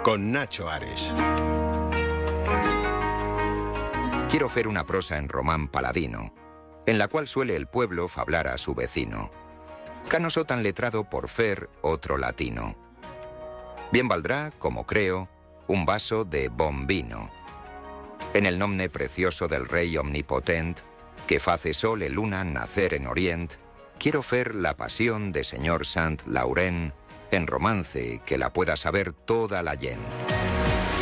con Nacho Ares. Quiero fer una prosa en román paladino, en la cual suele el pueblo fablar a su vecino. Canoso tan letrado por fer otro latino. Bien valdrá, como creo, un vaso de bon vino. En el nombre precioso del rey omnipotent, que face sol y luna nacer en orient, quiero fer la pasión de señor Saint Laurent, en romance que la pueda saber toda la gent.